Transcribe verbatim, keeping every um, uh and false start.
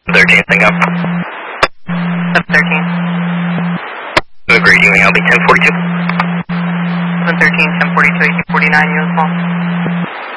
thirteen, thing up. seven thirteen. Agreed, Ewing, I'll be ten forty-two. seven thirteen, ten forty-two, eighteen forty-nine, U S call.